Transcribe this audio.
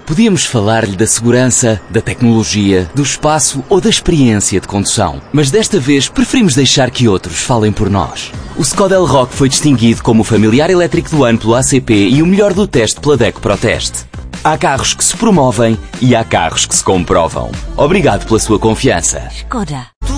Podíamos falar-lhe da segurança, da tecnologia, do espaço ou da experiência de condução. Mas desta vez preferimos deixar que outros falem por nós. O Skoda Elroq foi distinguido como o familiar elétrico do ano pelo ACP e o melhor do teste pela DECO ProTeste. Há carros que se promovem e há carros que se comprovam. Obrigado pela sua confiança. Skoda.